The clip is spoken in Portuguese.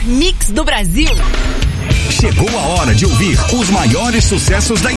mix do Brasil. Chegou a hora de ouvir os maiores sucessos da